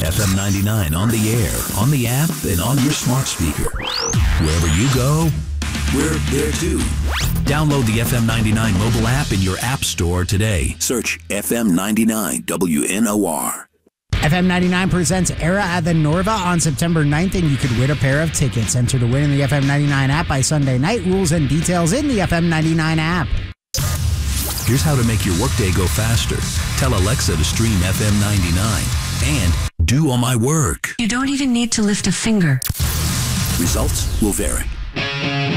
FM 99 on the air, on the app, and on your smart speaker. Wherever you go, we're there too. Download the FM 99 mobile app in your app store today. Search FM 99 WNOR. FM 99 presents Era at the Norva on September 9th, and you could win a pair of tickets. Enter to win in the FM 99 app by Sunday night. Rules and details in the FM 99 app. Here's how to make your workday go faster. Tell Alexa to stream FM 99 and do all my work. You don't even need to lift a finger. Results will vary.